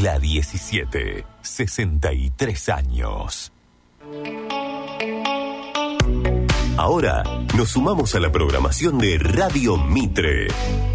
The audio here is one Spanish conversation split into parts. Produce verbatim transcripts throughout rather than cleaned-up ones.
La diecisiete, sesenta y tres años. Ahora nos sumamos a la programación de Radio Mitre.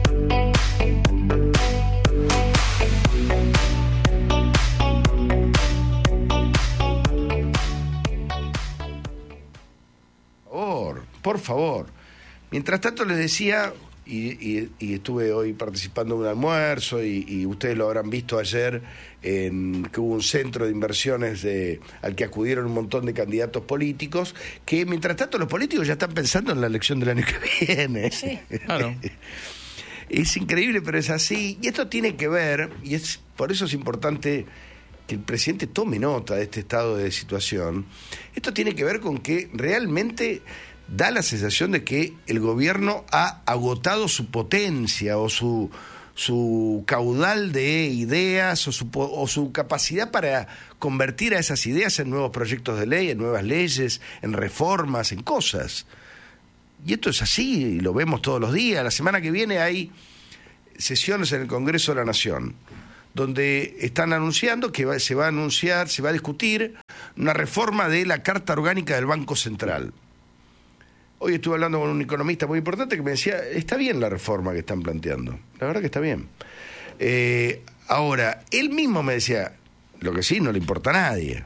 Por favor, por favor. Mientras tanto les decía, y, y, y estuve hoy participando en un almuerzo, y, y ustedes lo habrán visto ayer, en, que hubo un centro de inversiones de, al que acudieron un montón de candidatos políticos, que mientras tanto los políticos ya están pensando en la elección del año que viene. Sí, claro. Es increíble, pero es así. Y esto tiene que ver, y es por eso es importante que el presidente tome nota de este estado de situación. Esto tiene que ver con que realmente da la sensación de que el gobierno ha agotado su potencia o su, su caudal de ideas o su, o su capacidad para convertir a esas ideas en nuevos proyectos de ley, en nuevas leyes, en reformas, en cosas. Y esto es así, y lo vemos todos los días. La semana que viene hay sesiones en el Congreso de la Nación, donde están anunciando que va, se va a anunciar, se va a discutir una reforma de la Carta Orgánica del Banco Central. Hoy estuve hablando con un economista muy importante que me decía, está bien la reforma que están planteando, la verdad que está bien. Eh, ahora, él mismo me decía, lo que sí, no le importa a nadie.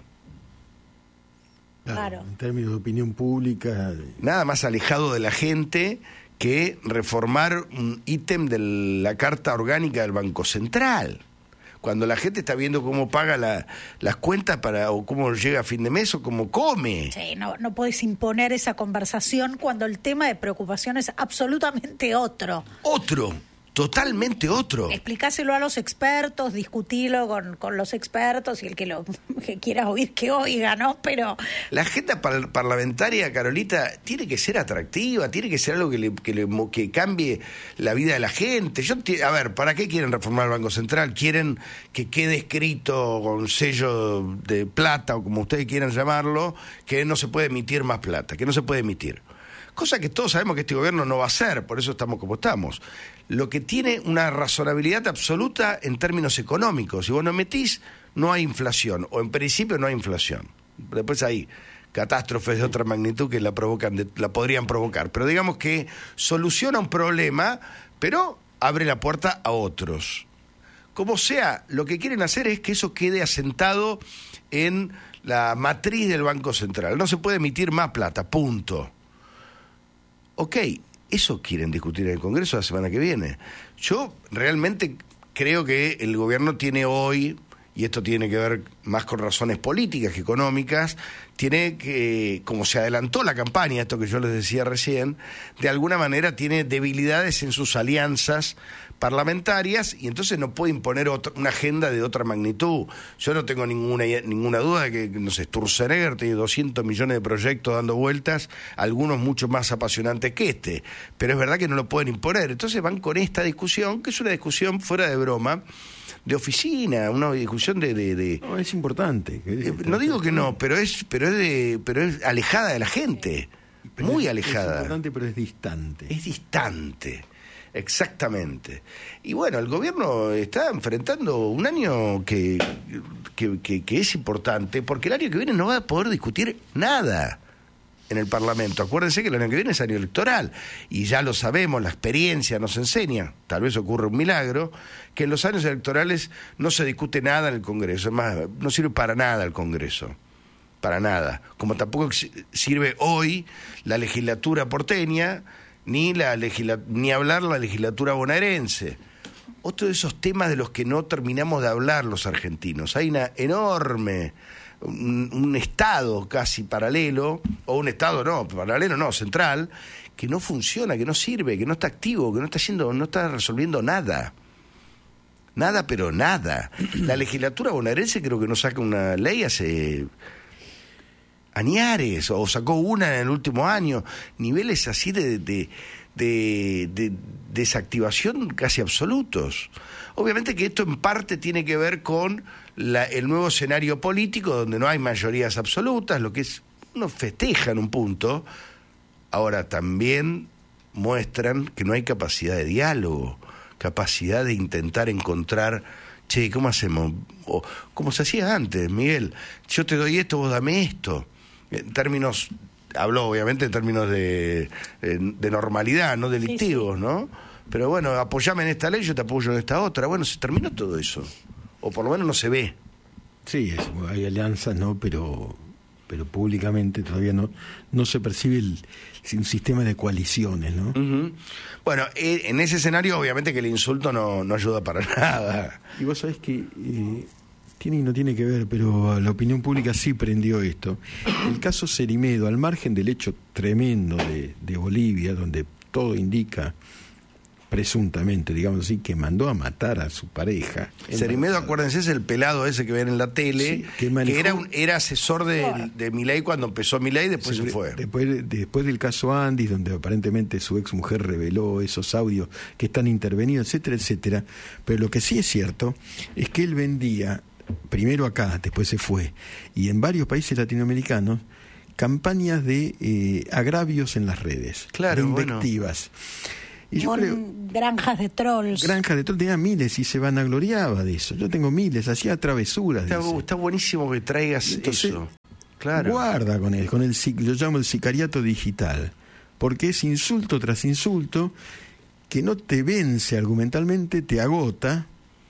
Claro, Claro. En términos de opinión pública. Nada más alejado de la gente que reformar un ítem de la Carta Orgánica del Banco Central. Cuando la gente está viendo cómo paga la, las cuentas para o cómo llega a fin de mes o cómo come. Sí, no, no podés imponer esa conversación cuando el tema de preocupación es absolutamente otro. Otro, totalmente otro. Explicáselo a los expertos, discutilo con, con los expertos y el que lo que quiera oír que oiga, ¿no? Pero La agenda par- parlamentaria, Carolita, tiene que ser atractiva, tiene que ser algo que, le, que, le, que cambie la vida de la gente. Yo A ver, ¿para qué quieren reformar el Banco Central? Quieren que quede escrito con sello de plata o como ustedes quieran llamarlo, que no se puede emitir más plata, que no se puede emitir. Cosa que todos sabemos que este gobierno no va a hacer, por eso estamos como estamos. Lo que tiene una razonabilidad absoluta en términos económicos. Si vos no emitís, no hay inflación, o en principio no hay inflación. Después hay catástrofes de otra magnitud que la provocan, de, la podrían provocar. Pero digamos que soluciona un problema, pero abre la puerta a otros. Como sea, lo que quieren hacer es que eso quede asentado en la matriz del Banco Central. No se puede emitir más plata, punto. Ok, eso quieren discutir en el Congreso la semana que viene. Yo realmente creo que el gobierno tiene hoy, y esto tiene que ver más con razones políticas que económicas, tiene que, como se adelantó la campaña, esto que yo les decía recién, de alguna manera tiene debilidades en sus alianzas parlamentarias y entonces no puede imponer otra, una agenda de otra magnitud. Yo no tengo ninguna ninguna duda de que, no sé, Sturzenegger tiene doscientos millones de proyectos dando vueltas, algunos mucho más apasionantes que este, pero es verdad que no lo pueden imponer. Entonces van con esta discusión, que es una discusión fuera de broma, de oficina, una discusión de... de, de No, es importante. eh, no digo que no, pero es pero es de, pero es alejada de la gente, Pero muy es, alejada. Es importante, pero es distante. Es distante, exactamente. Y bueno, el gobierno está enfrentando un año que, que, que, que es importante, porque el año que viene no va a poder discutir nada en el Parlamento. Acuérdense que el año que viene es año electoral, y ya lo sabemos, la experiencia nos enseña, tal vez ocurre un milagro, que en los años electorales no se discute nada en el Congreso, es más, no sirve para nada el Congreso. Para nada, como tampoco sirve hoy la legislatura porteña, ni la legisla- ni hablar la legislatura bonaerense. Otro de esos temas de los que no terminamos de hablar los argentinos. Hay una enorme, un, un estado casi paralelo, o un estado no, paralelo no, central, que no funciona, que no sirve, que no está activo, que no está haciendo, no está resolviendo nada. Nada, pero nada. La legislatura bonaerense creo que no saca una ley hace añares, o sacó una en el último año, niveles así de, de, de, de desactivación casi absolutos. Obviamente que esto en parte tiene que ver con la, el nuevo escenario político, donde no hay mayorías absolutas, lo que es, uno festeja en un punto, ahora también muestran que no hay capacidad de diálogo, capacidad de intentar encontrar, che, ¿cómo hacemos? O, como se hacía antes, Miguel, yo te doy esto, vos dame esto. En términos, habló obviamente en términos de, de normalidad, no delictivos, sí, sí. ¿no? Pero bueno, apoyame en esta ley, yo te apoyo en esta otra. Bueno, se terminó todo eso. O por lo menos no se ve. Sí, es, hay alianzas, ¿no? Pero pero públicamente todavía no no se percibe el, un sistema de coaliciones, ¿no? Uh-huh. Bueno, en ese escenario obviamente que el insulto no, no ayuda para nada. Y vos sabés que eh, tiene y no tiene que ver, pero la opinión pública sí prendió esto. El caso Cerimedo, al margen del hecho tremendo de, de Bolivia, donde todo indica, presuntamente, digamos así, que mandó a matar a su pareja. Cerimedo, acuérdense, es el pelado ese que ven en la tele, sí, que, manejó, que era un, era asesor de, de Milei cuando empezó Milei, después se, se fue. Después, después del caso Andis, donde aparentemente su ex mujer reveló esos audios que están intervenidos, etcétera, etcétera. Pero lo que sí es cierto es que él vendía, primero acá, después se fue, y en varios países latinoamericanos, campañas de eh, agravios en las redes, claro, de invectivas. Bueno. Y yo Con creo, granjas de trolls. Granjas de trolls, tenía miles y se vanagloriaba de eso. Yo tengo miles, hacía travesuras. Está, está buenísimo que traigas Entonces, eso. Claro. Guarda con él, con el, yo llamo el sicariato digital, porque es insulto tras insulto que no te vence argumentalmente, te agota.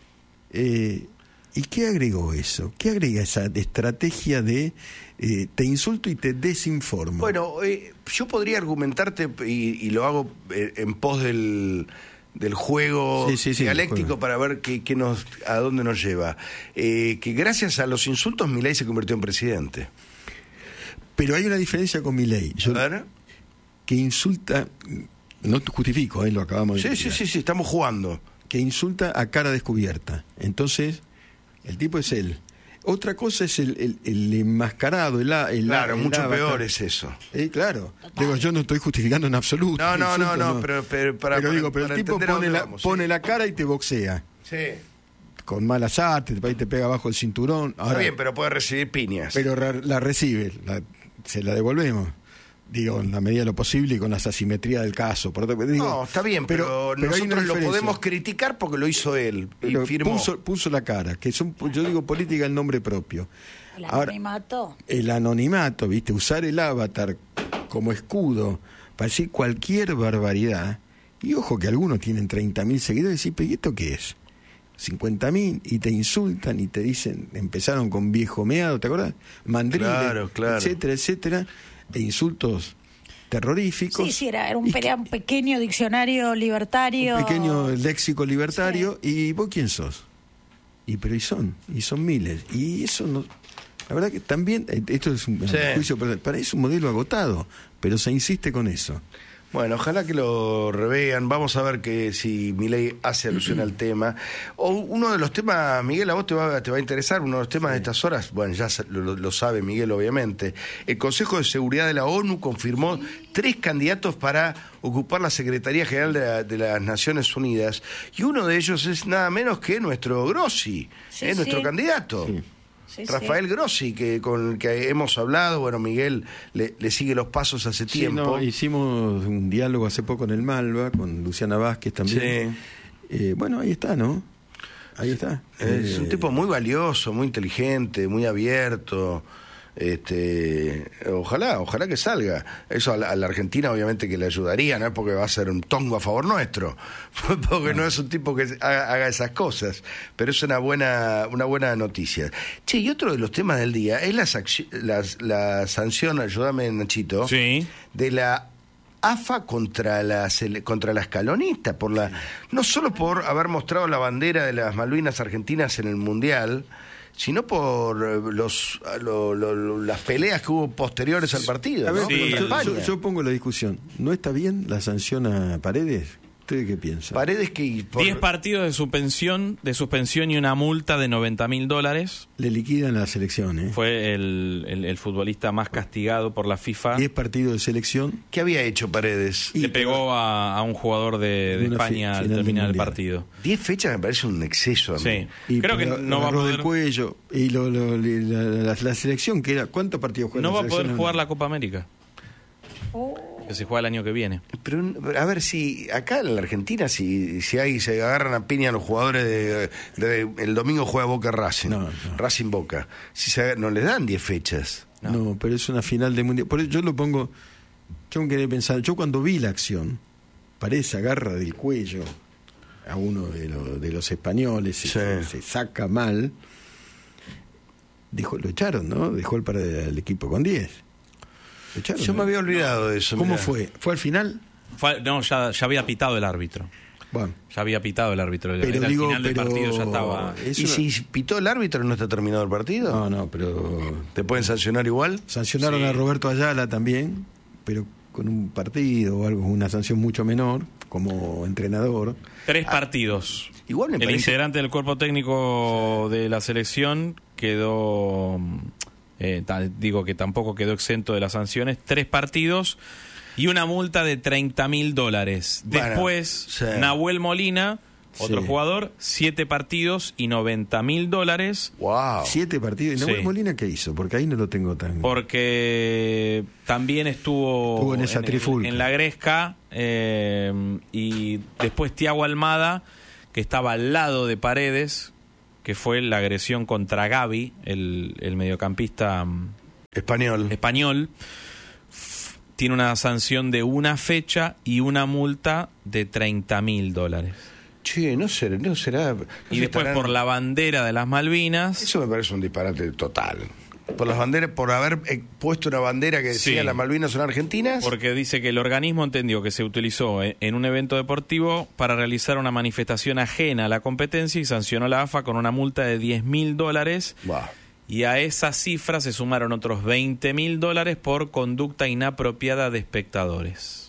Eh, ¿Y qué agregó eso? ¿Qué agrega esa estrategia de eh, te insulto y te desinformo? Bueno, eh, yo podría argumentarte, y, y lo hago eh, en pos del, del juego sí, sí, sí, dialéctico juego. Para ver qué, qué nos, a dónde nos lleva. Eh, que gracias a los insultos Milei se convirtió en presidente. Pero hay una diferencia con Milei. Yo, a ver. Que insulta, no te justifico, eh, lo acabamos sí, de decir. Sí, sí, sí, estamos jugando. Que insulta a cara descubierta. Entonces... el tipo es él. Otra cosa es el, el, el enmascarado, el, el Claro, el mucho avatar. Peor es eso. Eh, claro. Digo, yo no estoy justificando en absoluto. No, no, insulto, no, no, pero, pero, para, pero digo, pero para el tipo pone, la, vamos, pone sí. la cara y te boxea. Sí. Con malas artes, te, te pega abajo el cinturón. Ahora, está bien, pero puede recibir piñas. Pero la, la recibe, la, se la devolvemos. Digo, en la medida de lo posible y con las asimetrías del caso. Por otro, digo, no, está bien, pero, pero nosotros lo podemos criticar porque lo hizo él y pero firmó. Puso, puso la cara, que son, yo digo política el nombre propio. El anonimato. Ahora, el anonimato, ¿viste? Usar el avatar como escudo para decir cualquier barbaridad. Y ojo que algunos tienen treinta mil seguidores y decís, ¿y esto qué es? cincuenta mil y te insultan y te dicen, empezaron con viejo meado, ¿te acuerdas? Mandrile, claro, claro. etcétera, etcétera. E insultos terroríficos. Sí, sí, era, era un, pe- un pequeño diccionario libertario. Un pequeño léxico libertario. Sí. ¿Y vos quién sos? Y pero y son, y son miles. Y eso no... La verdad que también, esto es un sí. juicio, para es un modelo agotado, pero se insiste con eso. Bueno, ojalá que lo revean. Vamos a ver que si Milei hace alusión al tema. O uno de los temas, Miguel, a vos te va, te va a interesar, uno de los temas sí. de estas horas, bueno, ya lo, lo sabe Miguel, obviamente. El Consejo de Seguridad de la ONU confirmó tres candidatos para ocupar la Secretaría General de, la, de las Naciones Unidas. Y uno de ellos es nada menos que nuestro Grossi, sí, ¿eh? nuestro sí. candidato. Sí. Sí, Rafael sí. Grossi, que con el que hemos hablado, bueno, Miguel le, le sigue los pasos hace sí, tiempo. No, hicimos un diálogo hace poco en el Malva, con Luciana Vázquez también. Sí. Eh, bueno, ahí está, ¿no? Ahí está. Es eh, un tipo muy valioso, muy inteligente, muy abierto. Este, ojalá, ojalá que salga. Eso a la, a la Argentina obviamente que le ayudaría, no es porque va a ser un tongo a favor nuestro, porque no, no es un tipo que haga, haga esas cosas, pero es una buena, una buena noticia. Che, y otro de los temas del día es la, la, la sanción, ayúdame Nachito, sí. de la A F A contra la contra la escalonista, por la no solo por haber mostrado la bandera de las Malvinas argentinas en el Mundial, sino por los lo, lo, lo, las peleas que hubo posteriores al partido. A ver, ¿no? sí. yo, yo, yo pongo la discusión. ¿No está bien la sanción a Paredes? ¿Usted qué piensa? Paredes que... Por... Diez partidos de suspensión, de suspensión y una multa de noventa mil dólares. Le liquidan la selección, ¿eh? Fue el, el, el futbolista más castigado por la FIFA. Diez partidos de selección. ¿Qué había hecho Paredes? Le pegó a, a un jugador de, de España al terminar el partido. Diez fechas me parece un exceso a mí. Sí. Y creo que no va a poder... del cuello. Y lo, lo, la, la, la selección, que era... ¿Cuántos partidos juega No la va a poder selección? jugar la Copa América. Oh. que se juega el año que viene. Pero a ver si acá en la Argentina si si hay se agarran a piña los jugadores de, de- el domingo juega Boca Racing, No, no. Racing Boca. Si se agar- no les dan diez fechas. No. no, pero es una final de mundial. Por eso yo lo pongo, yo me quedé pensando, yo cuando vi la acción, parece agarra del cuello a uno de, los de los españoles, Sí. se, se saca mal, dijo, lo echaron, ¿no? Dejó el, para el equipo con diez. Lo echaron, Yo ¿no? me había olvidado de eso. ¿Cómo mirá. fue? ¿Fue al final? Fue- no, ya, ya había pitado el árbitro. Bueno, Ya había pitado el árbitro. Pero Era digo, al final del pero- partido ya estaba. es ¿Y una- si pitó el árbitro y no está terminado el partido? no, no, pero ¿Te pueden sancionar igual? sancionaron Sí. a Roberto Ayala también, pero con un partido o algo, una sanción mucho menor, como entrenador. Tres partidos. Igual me El parece- integrante del cuerpo técnico de la selección quedó, eh, ta- digo que tampoco quedó exento de las sanciones, tres partidos y una multa de treinta mil dólares. Bueno, Después, sí. Nahuel Molina, otro Sí. jugador, siete partidos y noventa mil dólares. Wow. Siete partidos. ¿Y Nahuel Sí. Molina qué hizo? Porque ahí no lo tengo tan... Porque también estuvo, Estuvo en esa trifulca. en la Gresca, eh, y después Thiago Almada, que estaba al lado de Paredes, que fue la agresión contra Gavi, el, el mediocampista mm, Español. español, f- tiene una sanción de una fecha y una multa de treinta mil dólares. Che, no será, no será. no Y se después estarán- por la bandera de las Malvinas. Eso me parece un disparate total. Por las banderas, por haber eh, puesto una bandera que decía Sí. las Malvinas son argentinas. Porque dice que el organismo entendió que se utilizó en en un evento deportivo para realizar una manifestación ajena a la competencia y sancionó a la A F A con una multa de diez mil dólares. Buah. Y a esa cifra se sumaron otros veinte mil dólares por conducta inapropiada de espectadores.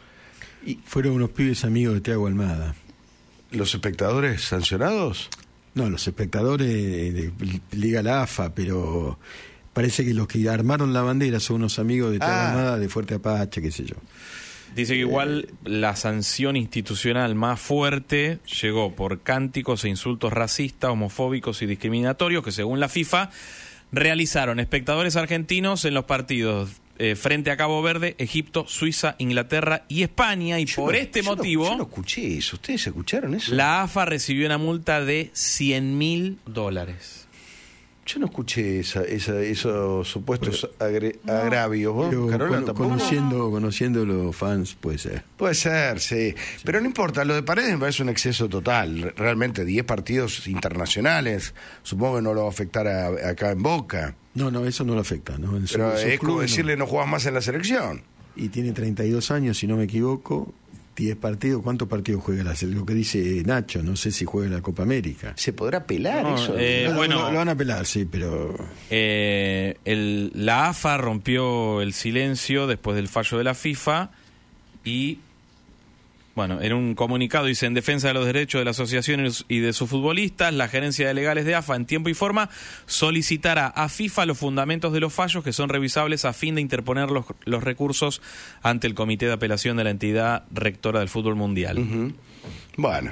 Y fueron unos pibes amigos de Thiago Almada. ¿Los espectadores sancionados? No, los espectadores de Liga la A F A, pero parece que los que armaron la bandera son unos amigos de Thiago Ah. Almada, de Fuerte Apache, qué sé yo. Dice que igual la sanción institucional más fuerte llegó por cánticos e insultos racistas, homofóbicos y discriminatorios que según la FIFA realizaron espectadores argentinos en los partidos eh, frente a Cabo Verde, Egipto, Suiza, Inglaterra y España. Y Yo por no- este yo no- motivo yo no escuché eso. ¿Ustedes escucharon eso? la A F A recibió una multa de cien mil dólares. Yo no escuché esa, esa, esos supuestos agre- No. agravios. ¿Vos, Pero Carola, cono- tampoco? conociendo, conociendo los fans, puede ser. Puede ser, sí. Pero no importa, lo de Paredes me parece un exceso total. Re- Realmente, diez partidos internacionales, supongo que no lo va a afectar a- acá en Boca. No, no, eso no lo afecta. ¿no? En su- Pero su es como club, no. decirle no juegas más en la selección. Y tiene treinta y dos años, si no me equivoco, diez partidos. ¿Cuántos partidos juega la selección? Lo que dice Nacho, no sé si juega la Copa América. ¿Se podrá pelar No, eso? eh, No, no, bueno. no, lo van a pelar, sí, pero... Eh, el, la A F A rompió el silencio después del fallo de la FIFA y, bueno, en un comunicado dice: en defensa de los derechos de la asociación y de sus futbolistas, la gerencia de legales de A F A en tiempo y forma solicitará a FIFA los fundamentos de los fallos que son revisables a fin de interponer los, los recursos ante el Comité de Apelación de la entidad rectora del fútbol mundial. Ujú. Bueno,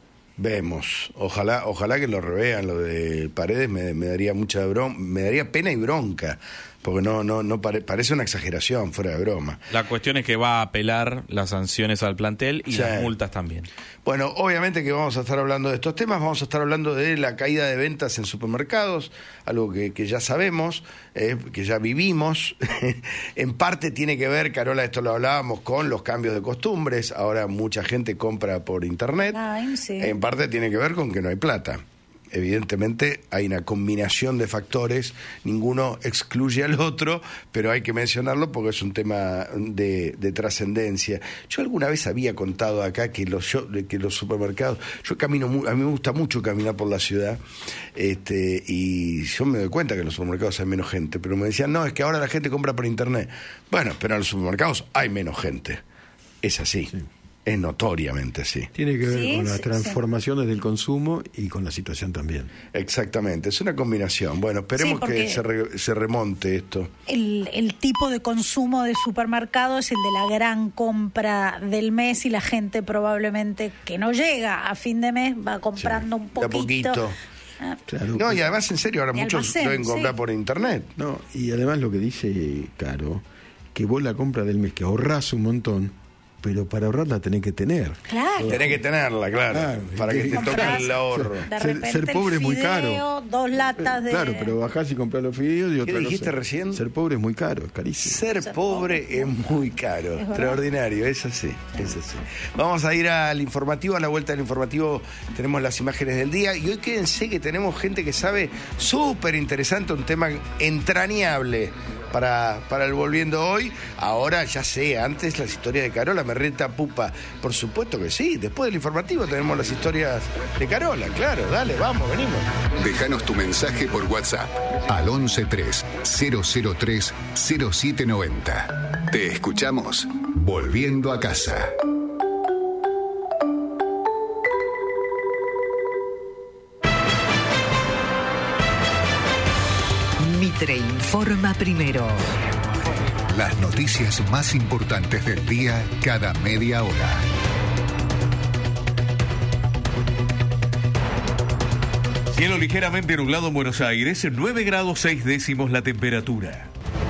vemos. Ojalá, ojalá que lo revean lo de Paredes. Me, me daría mucha bron- me daría pena y bronca, porque no, no, no pare- parece una exageración, fuera de broma. La cuestión es que va a apelar las sanciones al plantel y Sí. las multas también. Bueno, obviamente que vamos a estar hablando de estos temas, vamos a estar hablando de la caída de ventas en supermercados, algo que, que ya sabemos, eh, que ya vivimos. En parte tiene que ver, Carola, esto lo hablábamos, con los cambios de costumbres. Ahora mucha gente compra por internet. Ay, sí. En parte tiene que ver con que no hay plata. Evidentemente hay una combinación de factores, ninguno excluye al otro, pero hay que mencionarlo porque es un tema de, de trascendencia. Yo alguna vez había contado acá que los, yo- que los supermercados, yo camino, mu- a mí me gusta mucho caminar por la ciudad, este, y yo me doy cuenta que en los supermercados hay menos gente, pero me decían, no, es que ahora la gente compra por internet. Bueno, pero en los supermercados hay menos gente. Es así. Es notoriamente así. Tiene que ver Sí, con las sí, transformaciones del consumo y con la situación también. Exactamente, es una combinación. Bueno, esperemos Sí, porque- que se, re- se remonte esto. El, el tipo de consumo de supermercado es el de la gran compra del mes y la gente probablemente que no llega a fin de mes va comprando un de a poquito. poquito. Ah, Claro. No, y además, en serio, ahora Y muchos almacén, deben comprar sí. por internet. No, y además lo que dice Caro que vos la compra del mes, que ahorrás un montón, pero para ahorrarla tenés que tener. Claro. Tenés que tenerla, claro, Claro, para que te toque comprás, el ahorro. De Ser- repente ser pobre el es muy fideo, caro. Dos latas de... Claro, pero bajás y comprás los fideos y otra ¿Qué dijiste cosa. recién? Ser pobre es muy caro, es carísimo. Ser Ser pobre pobre. es muy caro, verdad. extraordinario, es así, es así. Vamos a ir al informativo, a la vuelta del informativo tenemos las imágenes del día y hoy quédense que tenemos gente que sabe súper interesante, un tema entrañable para, para el Volviendo Hoy. Ahora ya sé, antes las historias de Carola, me reta pupa, por supuesto que sí, después del informativo tenemos las historias de Carola, claro, dale, vamos, venimos. Déjanos tu mensaje por WhatsApp al once tres cero cero tres cero siete noventa. Te escuchamos Volviendo a casa. Mitre informa primero. Las noticias más importantes del día cada media hora. Cielo ligeramente nublado en Buenos Aires, nueve grados seis décimos la temperatura.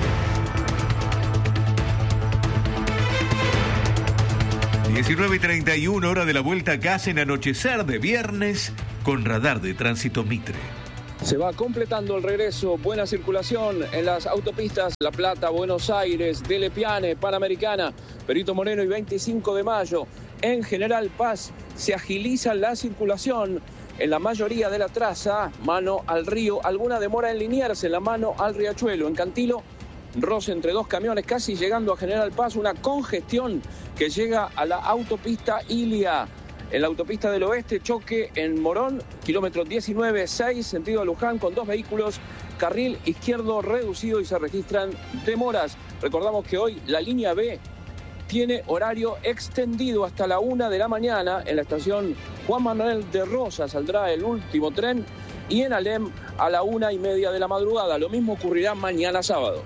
diecinueve y treinta y uno hora de la vuelta a casa en anochecer de viernes con radar de tránsito Mitre. Se va completando el regreso, buena circulación en las autopistas La Plata, Buenos Aires, Dele Piane, Panamericana, Perito Moreno y veinticinco de mayo. En General Paz se agiliza la circulación en la mayoría de la traza, mano al río, alguna demora en Liniers, en la mano al Riachuelo, en Cantilo, roce entre dos camiones, casi llegando a General Paz, una congestión que llega a la autopista Ilia. En la autopista del oeste, choque en Morón, kilómetro diecinueve seis, sentido a Luján, con dos vehículos, carril izquierdo reducido y se registran demoras. Recordamos que hoy la línea B tiene horario extendido hasta la una de la mañana. En la estación Juan Manuel de Rosas saldrá el último tren y en Alem a la una y media de la madrugada. Lo mismo ocurrirá mañana sábado.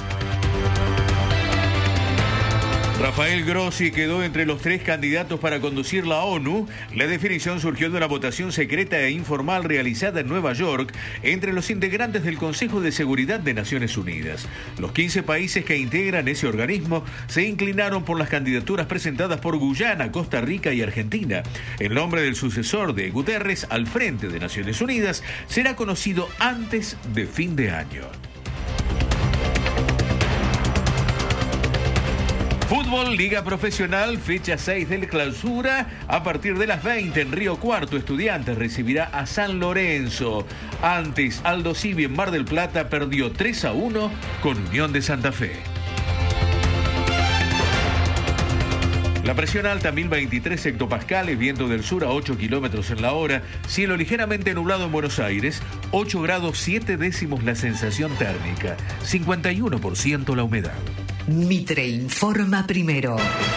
Rafael Grossi quedó entre los tres candidatos para conducir la ONU. La definición surgió de una votación secreta e informal realizada en Nueva York entre los integrantes del Consejo de Seguridad de Naciones Unidas. Los quince países que integran ese organismo se inclinaron por las candidaturas presentadas por Guyana, Costa Rica y Argentina. El nombre del sucesor de Guterres al frente de Naciones Unidas será conocido antes de fin de año. Fútbol, Liga Profesional, fecha seis del Clausura. A partir de las veinte en Río Cuarto, Estudiantes recibirá a San Lorenzo. Antes, Aldo Civi en Mar del Plata perdió tres a uno con Unión de Santa Fe. La presión alta, mil veintitrés hectopascales, viento del sur a ocho kilómetros en la hora, cielo ligeramente nublado en Buenos Aires, ocho grados siete décimos la sensación térmica, cincuenta y uno por ciento la humedad. Mitre informa primero.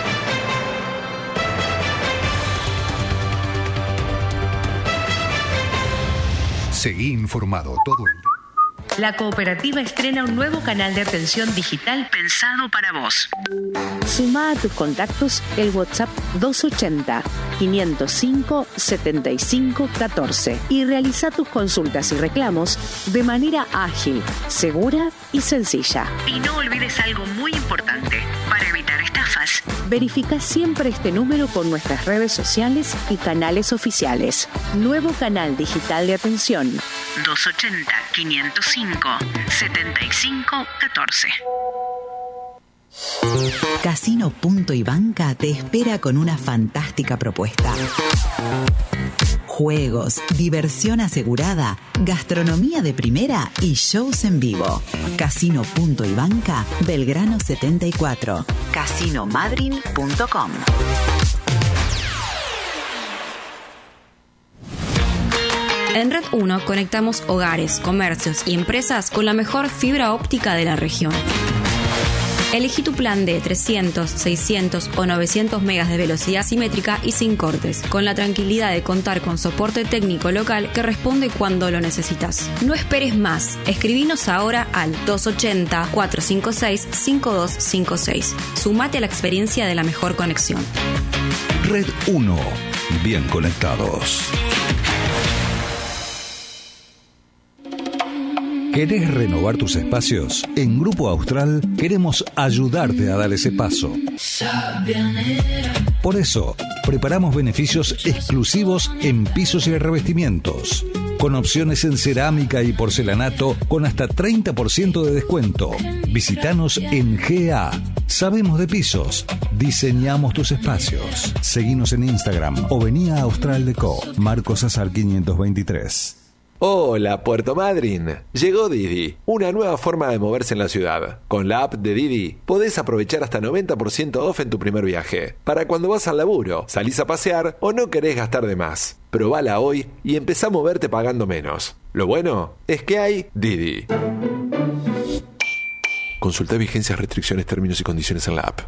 Seguí informado todo el día. La cooperativa estrena un nuevo canal de atención digital pensado para vos. Sumá a tus contactos el WhatsApp doscientos ochenta, quinientos cinco, setenta y cinco, catorce y realiza tus consultas y reclamos de manera ágil, segura y sencilla. Y no olvides algo muy importante para evitar estafas. Verifica siempre este número con nuestras redes sociales y canales oficiales. Nuevo canal digital de atención. doscientos ochenta, quinientos cinco, setenta y cinco, catorce. Casino Punto y Banca te espera con una fantástica propuesta. Juegos, diversión asegurada, gastronomía de primera y shows en vivo. Casino Punto y Banca, Belgrano setenta y cuatro. casino madryn punto com. En Red uno conectamos hogares, comercios y empresas con la mejor fibra óptica de la región. Elegí tu plan de trescientos, seiscientos o novecientos megas de velocidad simétrica y sin cortes, con la tranquilidad de contar con soporte técnico local que responde cuando lo necesitas. No esperes más. Escribinos ahora al doscientos ochenta, cuatrocientos cincuenta y seis, cincuenta y dos cincuenta y seis. Sumate a la experiencia de la mejor conexión. Red uno. Bien conectados. ¿Querés renovar tus espacios? En Grupo Austral queremos ayudarte a dar ese paso. Por eso, preparamos beneficios exclusivos en pisos y revestimientos, con opciones en cerámica y porcelanato con hasta treinta por ciento de descuento. Visítanos en G A. Sabemos de pisos, diseñamos tus espacios. Seguinos en Instagram o vení a Austral Deco, Marcos Azar quinientos veintitrés. Hola, Puerto Madryn. Llegó Didi, una nueva forma de moverse en la ciudad. Con la app de Didi podés aprovechar hasta noventa por ciento off en tu primer viaje. Para cuando vas al laburo, salís a pasear o no querés gastar de más. Probala hoy y empezá a moverte pagando menos. Lo bueno es que hay Didi. Consulta vigencias, restricciones, términos y condiciones en la app.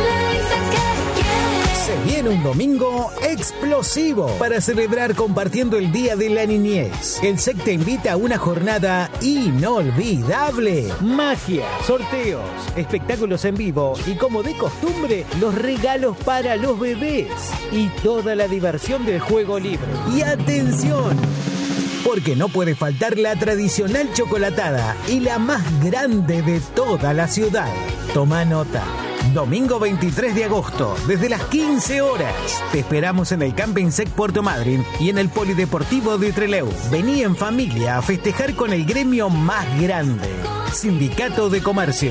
Se viene un domingo explosivo para celebrar compartiendo el Día de la Niñez. El S E C te invita a una jornada inolvidable. Magia, sorteos, espectáculos en vivo y, como de costumbre, los regalos para los bebés y toda la diversión del juego libre. Y atención, porque no puede faltar la tradicional chocolatada y la más grande de toda la ciudad. Toma nota. Domingo veintitrés de agosto, desde las quince horas. Te esperamos en el Camping S E C Puerto Madryn y en el Polideportivo de Trelew. Vení en familia a festejar con el gremio más grande, Sindicato de Comercio.